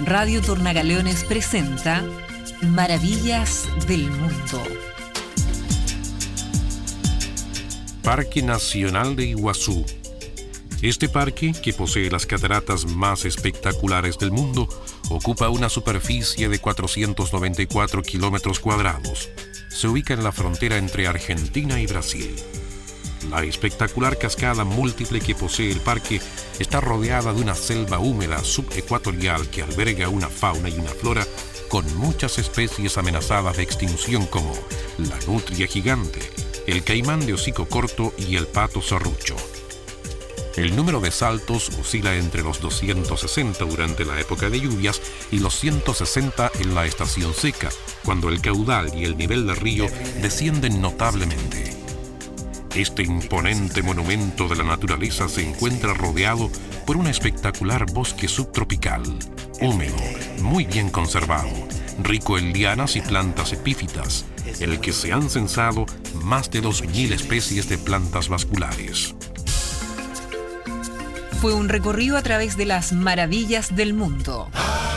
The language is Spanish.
Radio Tornagaleones presenta Maravillas del Mundo. Parque Nacional de Iguazú. Este parque, que posee las cataratas más espectaculares del mundo, ocupa una superficie de 494 kilómetros cuadrados. Se ubica en la frontera entre Argentina y Brasil. La espectacular cascada múltiple que posee el parque está rodeada de una selva húmeda subecuatorial que alberga una fauna y una flora con muchas especies amenazadas de extinción como la nutria gigante, el caimán de hocico corto y el pato serrucho. El número de saltos oscila entre los 260 durante la época de lluvias y los 160 en la estación seca, cuando el caudal y el nivel del río descienden notablemente. Este imponente monumento de la naturaleza se encuentra rodeado por un espectacular bosque subtropical, húmedo, muy bien conservado, rico en lianas y plantas epífitas, en el que se han censado más de 2.000 especies de plantas vasculares. Fue un recorrido a través de las maravillas del mundo.